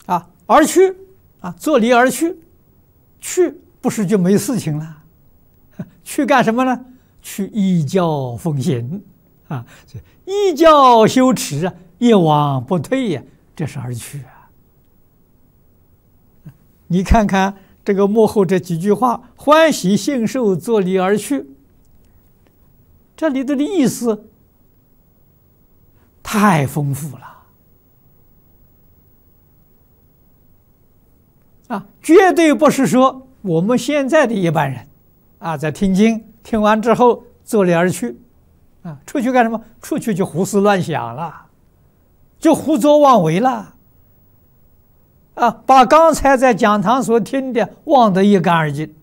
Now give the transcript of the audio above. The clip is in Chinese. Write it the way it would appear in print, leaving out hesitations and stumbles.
而去作离而去，去不是就没事情了？去干什么呢？去依教奉行依教修持一往不退呀，这是而去你看看这个幕后这几句话：欢喜信受，作离而去。这里头的意思太丰富了绝对不是说我们现在的一般人在听经听完之后作离而去出去干什么？出去就胡思乱想了，就胡作妄为了把刚才在讲堂所听的忘得一干二净。